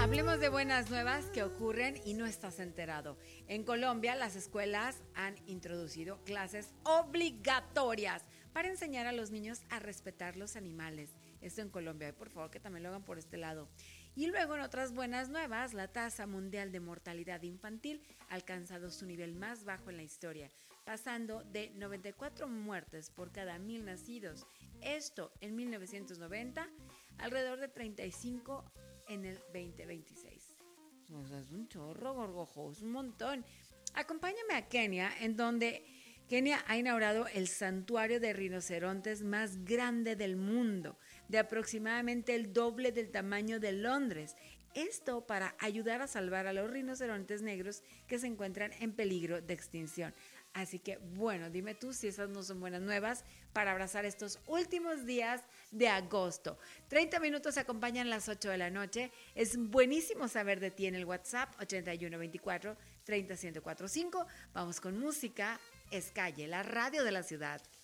Hablemos de buenas nuevas que ocurren y no estás enterado. En Colombia, las escuelas han introducido clases obligatorias para enseñar a los niños a respetar los animales. Esto en Colombia, y por favor que también lo hagan por este lado. Y luego en otras buenas nuevas, la tasa mundial de mortalidad infantil ha alcanzado su nivel más bajo en la historia, pasando de 94 muertes por cada 1000 nacidos. Esto en 1990, alrededor de 35 en el 2026. O sea, es un chorro, Gorgojo, es un montón. Acompáñame a Kenia, en donde Kenia ha inaugurado el santuario de rinocerontes más grande del mundo, de aproximadamente el doble del tamaño de Londres. Esto para ayudar a salvar a los rinocerontes negros que se encuentran en peligro de extinción. Así que, bueno, dime tú si esas no son buenas nuevas para abrazar estos últimos días de agosto. 30 minutos acompañan las 8 de la noche. Es buenísimo saber de ti en el WhatsApp 8124 30145. Vamos con música. Es Calle, la radio de la ciudad.